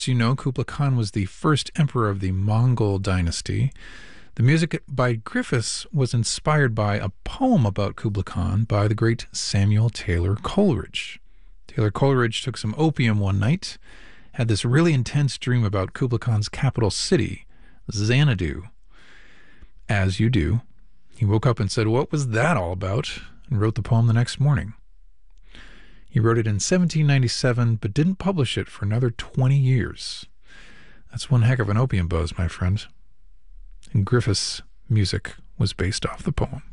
you know, Kublai Khan was the first emperor of the Mongol dynasty. The music by Griffiths was inspired by a poem about Kublai Khan by the great Samuel Taylor Coleridge. Taylor Coleridge took some opium one night, had this really intense dream about Kublai Khan's capital city, Xanadu. As you do, he woke up and said, "What was that all about?" and wrote the poem the next morning. He wrote it in 1797, but didn't publish it for another 20 years. That's one heck of an opium buzz, my friend. And Griffiths' music was based off the poem.